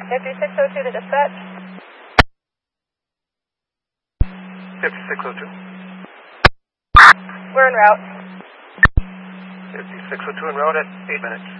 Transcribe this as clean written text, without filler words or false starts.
5602 to dispatch. 5602. We're en route. 5602 en route at 8 minutes.